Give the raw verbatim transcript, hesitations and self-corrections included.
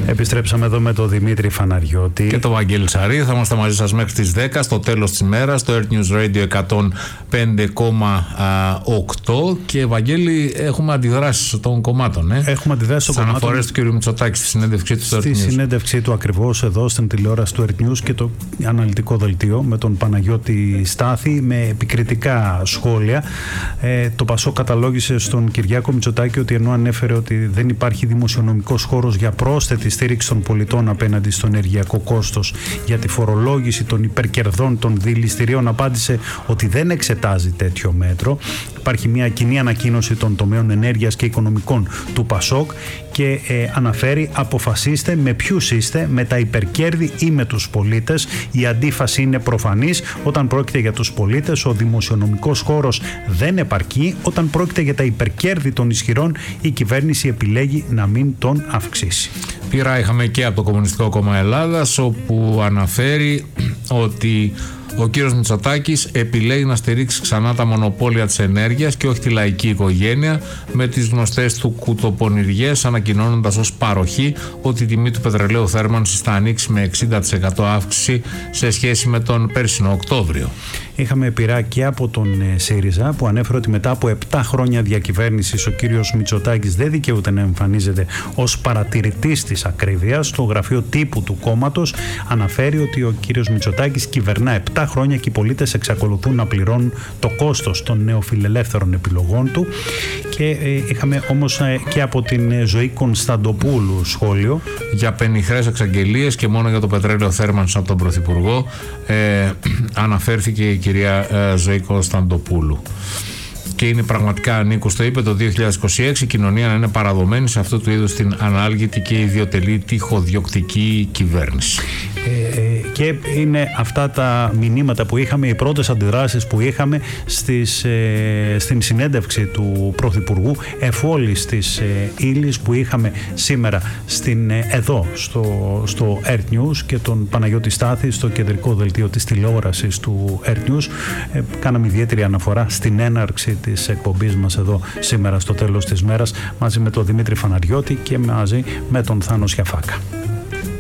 Επιστρέψαμε εδώ με τον Δημήτρη Φαναριώτη και τον Βαγγέλη Σαρή. Θα είμαστε μαζί σας μέχρι τις δέκα στο τέλος της ημέρας, στο Earth News Radio εκατόν πέντε κόμμα οκτώ. Και Βαγγέλη, έχουμε αντιδράσεις των κομμάτων. Ε? Έχουμε αντιδράσεις των κομμάτων. Αναφορές του κ. Μητσοτάκη στη συνέντευξή του στο Earth News. Στη συνέντευξή του ακριβώς εδώ στην τηλεόραση του Earth News και το αναλυτικό δελτίο με τον Παναγιώτη Στάθη με επικριτικά σχόλια. Ε, το Πασόκ καταλόγησε στον Κυριάκο Μητσοτάκη ότι ενώ ανέφερε ότι δεν υπάρχει δημοσιονομικός χώρος για πρόσθετη στήριξη των πολιτών απέναντι στο ενεργειακό κόστος, για τη φορολόγηση των υπερκερδών των δηληστηρίων, απάντησε ότι δεν εξετάζει τέτοιο μέτρο. Υπάρχει μια κοινή ανακοίνωση των τομέων ενέργειας και οικονομικών του Πασόκ και ε, αναφέρει: αποφασίστε με ποιους είστε, με τα υπερκέρδη ή με τους πολίτες. Η αντίφαση είναι προφανής. Όταν πρόκειται για τους πολίτες, ο δημοσιονομικός χώρος δεν επαρκεί. Όταν πρόκειται για τα υπερκέρδη των ισχυρών, η κυβέρνηση επιλέγει να μην τον αυξήσει. Πειρά είχαμε και από το Κομμουνιστικό Κόμμα Ελλάδας, όπου αναφέρει ότι ο κύριος Μητσοτάκης επιλέγει να στηρίξει ξανά τα μονοπόλια της ενέργειας και όχι τη λαϊκή οικογένεια, με τις γνωστές του κουτοπονηριές, ανακοινώνοντας ως παροχή ότι η τιμή του πετρελαίου θέρμανσης θα ανοίξει με εξήντα τοις εκατό αύξηση σε σχέση με τον πέρσινο Οκτώβριο. Είχαμε πειρά και από τον ΣΥΡΙΖΑ, που ανέφερε ότι μετά από επτά χρόνια διακυβέρνησης ο κύριος Μητσοτάκης δεν δικαιούται να εμφανίζεται ως παρατηρητής της ακρίβειας. Στο γραφείο τύπου του κόμματος αναφέρει ότι ο κύριος Μητσοτάκης κυβερνά επτά χρόνια και οι πολίτες εξακολουθούν να πληρώνουν το κόστος των νεοφιλελεύθερων επιλογών του. Και ε, είχαμε όμως ε, και από την Ζωή Κωνσταντοπούλου σχόλιο για πενιχρές εξαγγελίες και μόνο για το πετρέλαιο θέρμανσης από τον Πρωθυπουργό. Ε, αναφέρθηκε η κυρία ε, Ζωή Κωνσταντοπούλου. Και είναι πραγματικά, Νίκος το είπε, το δύο χιλιάδες είκοσι έξι η κοινωνία να είναι παραδομένη σε αυτού του είδους την ανάλγητη και ιδιωτελή τυχοδιοκτική κυβέρνηση. Ε, ε, και είναι αυτά τα μηνύματα που είχαμε, οι πρώτες αντιδράσεις που είχαμε στις, ε, στην συνέντευξη του Πρωθυπουργού εφόλης της ε, ύλης που είχαμε σήμερα στην, ε, εδώ στο, στο Earth News και τον Παναγιώτη Στάθη στο κεντρικό δελτίο της τηλεόρασης του Earth News. Ε, κάναμε ιδιαίτερη αναφορά στην έναρξη της εκπομπής μας εδώ σήμερα στο τέλος της μέρας μαζί με τον Δημήτρη Φαναριώτη και μαζί με τον Θάνο Σιαφάκα.